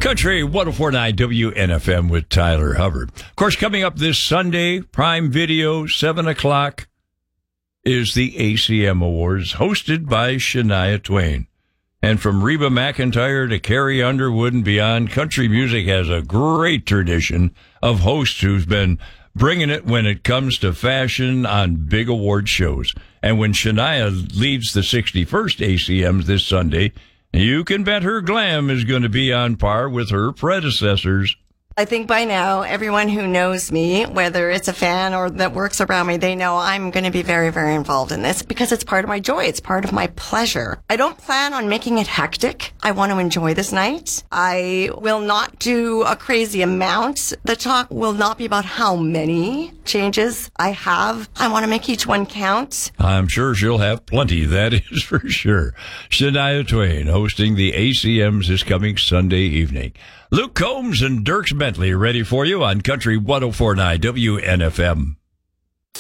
Country 104.9 WNFM with Tyler Hubbard. Of course, coming up this Sunday, Prime Video, 7 o'clock, is the ACM Awards, hosted by Shania Twain. And from Reba McEntire to Carrie Underwood and beyond, country music has a great tradition of hosts who've been bringing it when it comes to fashion on big award shows. And when Shania leads the 61st ACMs this Sunday, you can bet her glam is going to be on par with her predecessors. I think by now, everyone who knows me, whether it's a fan or that works around me, they know I'm going to be very, very involved in this because it's part of my joy. It's part of my pleasure. I don't plan on making it hectic. I want to enjoy this night. I will not do a crazy amount. The talk will not be about how many changes I have. I want to make each one count. I'm sure she'll have plenty, that is for sure. Shania Twain hosting the ACMs this coming Sunday evening. Luke Combs and Dierks Bentley ready for you on Country 104.9 WNFM.